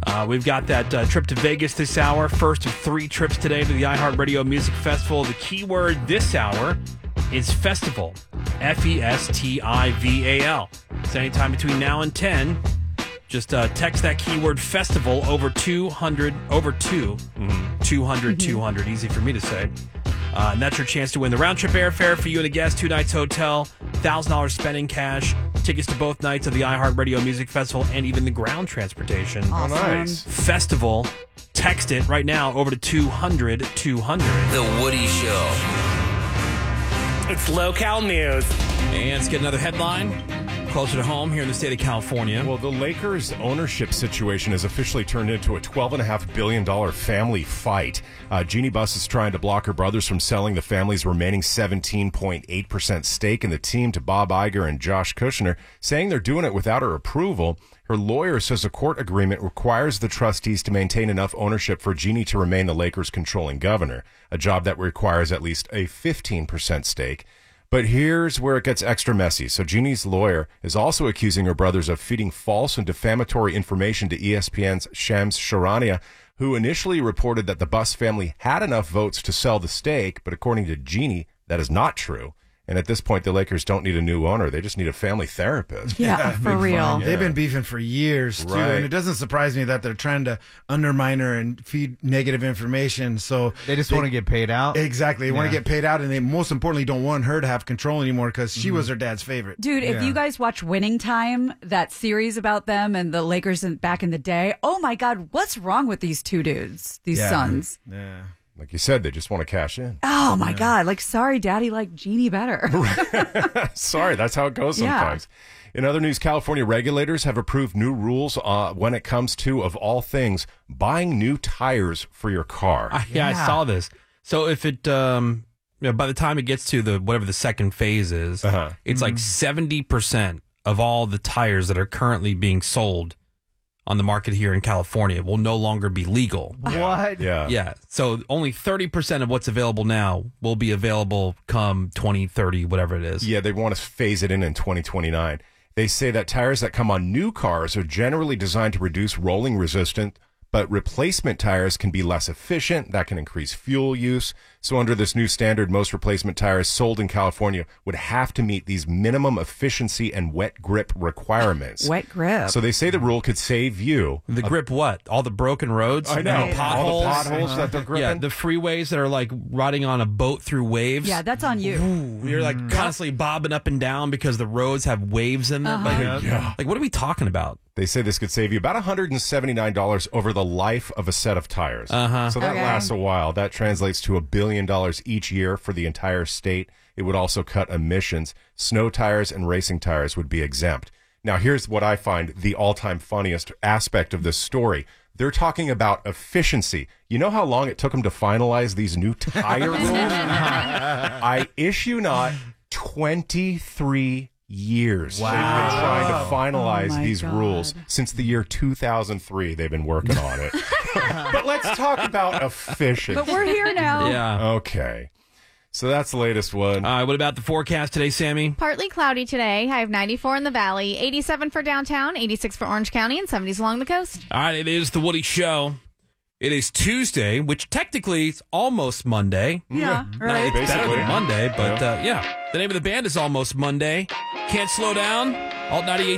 We've got that trip to Vegas this hour. First of 3 trips today to the iHeartRadio Music Festival. The keyword this hour is festival. Festival. So anytime between now and 10, just text that keyword festival over 200, over 200. Easy for me to say. And that's your chance to win the round-trip airfare for you and a guest, 2 nights hotel, $1,000 spending cash, tickets to both nights of the iHeartRadio Music Festival, and even the ground transportation. Awesome. Oh, nice. Festival. Text it right now over to 200. The Woody Show. It's local news. And let's get another headline closer to home here in the state of California. Well, the Lakers' ownership situation has officially turned into a $12.5 billion family fight. Jeannie Buss is trying to block her brothers from selling the family's remaining 17.8% stake in the team to Bob Iger and Josh Kushner, saying they're doing it without her approval. Her lawyer says a court agreement requires the trustees to maintain enough ownership for Jeannie to remain the Lakers' controlling governor, a job that requires at least a 15% stake. But here's where it gets extra messy. So Jeannie's lawyer is also accusing her brothers of feeding false and defamatory information to ESPN's Shams Charania, who initially reported that the Buss family had enough votes to sell the stake, but according to Jeannie, that is not true. And at this point, the Lakers don't need a new owner. They just need a family therapist. Yeah, for real. They've been beefing for years, too. Right. And it doesn't surprise me that they're trying to undermine her and feed negative information. So They just want to get paid out? Exactly. They want to get paid out, and they most importantly don't want her to have control anymore because she was her dad's favorite. Dude, if you guys watch Winning Time, that series about them and the Lakers back in the day, oh my God, what's wrong with these two dudes, these sons? Yeah. Like you said, they just want to cash in. Oh my God, like, sorry, Daddy liked Jeannie better. Sorry, that's how it goes sometimes. In other news, California regulators have approved new rules when it comes to, of all things, buying new tires for your car. I saw this. So if it, by the time it gets to whatever the second phase is, it's like 70% of all the tires that are currently being sold on the market here in California will no longer be legal. What? Yeah. Yeah. So only 30% of what's available now will be available come 2030, whatever it is. Yeah, they want to phase it in 2029. They say that tires that come on new cars are generally designed to reduce rolling resistance, but replacement tires can be less efficient. That can increase fuel use. So under this new standard, most replacement tires sold in California would have to meet these minimum efficiency and wet grip requirements. Wet grip. So they say the rule could save you. The grip what? All the broken roads? I know. Potholes? All the potholes that they're gripping. Yeah, the freeways that are like riding on a boat through waves. Yeah, that's on you. Ooh, you're like constantly bobbing up and down because the roads have waves in them. Like, what are we talking about? They say this could save you about $179 over the life of a set of tires. So that lasts a while. That translates to $1 billion each year for the entire state. It would also cut emissions. Snow tires and racing tires would be exempt. Now, here's what I find the all-time funniest aspect of this story. They're talking about efficiency. You know how long it took them to finalize these new tire rules? I issue not 23 years. Wow. They've been trying to finalize my these God. rules since the year 2003. They've been working on it. But let's talk about efficiency. But we're here now. Yeah. Okay. So that's the latest one. All right, what about the forecast today, Sammy? Partly cloudy today. I have 94 in the valley, 87 for downtown, 86 for Orange County, and 70s along the coast. All right, it is the Woody Show. It is Tuesday, which technically is almost Monday. Yeah, No, right. it's better Basically. than Monday, but yeah. The name of the band is Almost Monday. Can't Slow Down. Alt 98.